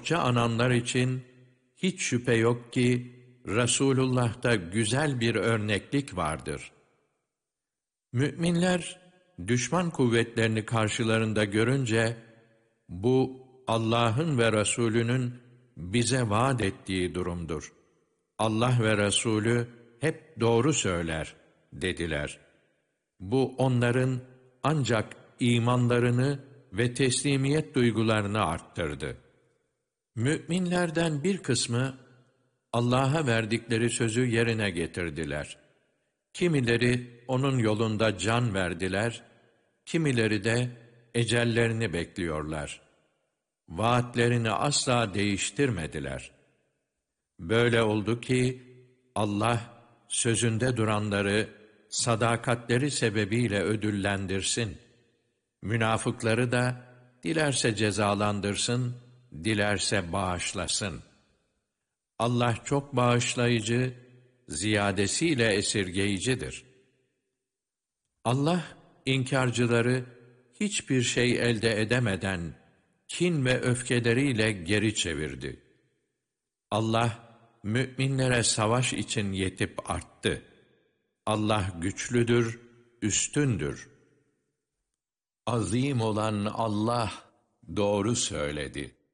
çokça ananlar için hiç şüphe yok ki Resulullah'ta güzel bir örneklik vardır. Müminler düşman kuvvetlerini karşılarında görünce bu Allah'ın ve Resulünün bize vaat ettiği durumdur. Allah ve Resulü hep doğru söyler dediler. Bu onların ancak imanlarını ve teslimiyet duygularını arttırdı. Müminlerden bir kısmı Allah'a verdikleri sözü yerine getirdiler. Kimileri onun yolunda can verdiler, kimileri de ecellerini bekliyorlar. Vaatlerini asla değiştirmediler. Böyle oldu ki Allah sözünde duranları sadakatleri sebebiyle ödüllendirsin. Münafıkları da dilerse cezalandırsın, dilerse bağışlasın. Allah çok bağışlayıcı, ziyadesiyle esirgeyicidir. Allah inkarcıları hiçbir şey elde edemeden kin ve öfkeleriyle geri çevirdi. Allah müminlere savaş için yetip arttı. Allah güçlüdür, üstündür. Azim olan Allah doğru söyledi.